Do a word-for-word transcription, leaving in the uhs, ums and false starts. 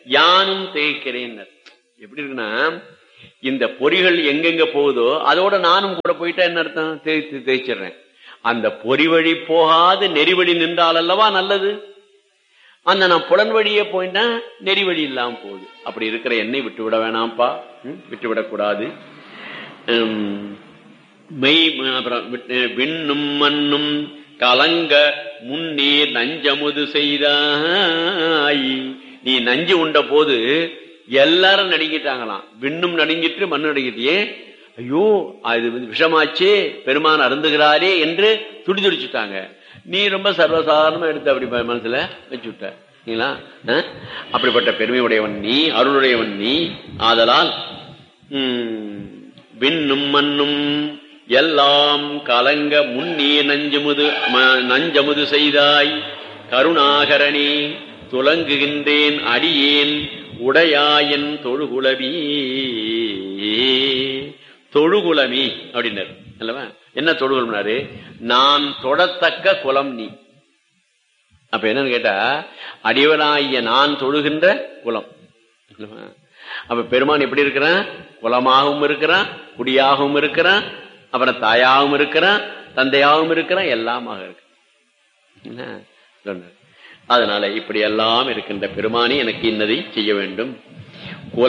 யானும் திகைக்கிறேன். எப்படி இருக்குன்னா, இந்த பொறிகள் எங்கெங்க போகுதோ அதோட நானும் கூட போயிட்டா என்ன அர்த்தம்? தேய்த்து தேய்ச்சிடுறேன். அந்த பொறி வழி போகாது நெறிவழி நின்றால் அல்லவா நல்லது. அந்த நான் புலன் வழியே போயிட்டா நெறி வழி இல்லாம போகுது. அப்படி இருக்கிற என்னை விட்டு விட வேணாம்ப்பா, விட்டு விடக்கூடாது. மெய் விண்ணும் மண்ணும் கலங்க முன்னே நஞ்சமுது செய்தாய். நீ நஞ்சு உண்ட போது எல்லாரும் நடுங்கிட்டாங்களாம். விண்ணும் நடுங்கிட்டு மண்ணு நடுங்கிட்டே, ஐயோ அது விஷமாச்சே, பெருமான் அருந்துகிறாரே என்று துடி துடிச்சுட்டாங்க. நீ ரொம்ப சர்வசாதாரணமா எடுத்து அப்படி மனசுல வச்சு விட்டீங்களா? அப்படிப்பட்ட பெருமை உடையவன் நீ, அருளுடையவன் நீ. ஆதலால் உம் விண்ணும் மண்ணும் எல்லாம் கலங்க முன்னே நஞ்சமுது நஞ்சமுது செய்தாய். கருணாகரணி துலங்குகின்றேன் அடியேன் உடையாயன் தொழுகுலவி. தொழுகுலமி அப்படின்னாரு அல்லவா? என்ன தொழுகுலம்னாரு? நான் தொடத்தக்க குலம் நீ. அப்ப என்னன்னு கேட்டா, அடியவனாகிய நான் தொழுகின்ற குலம். அப்ப பெருமான் எப்படி இருக்கிறான்? குலமாகவும் இருக்கிறான், குடியாகவும் இருக்கிறான், அப்புறம் தாயாகவும் இருக்கிறான், தந்தையாகவும் இருக்கிறான், எல்லாமாக இருக்கு. அதனால இப்படி எல்லாம் இருக்கின்ற பெருமானி எனக்கு இன்னதை செய்ய வேண்டும்.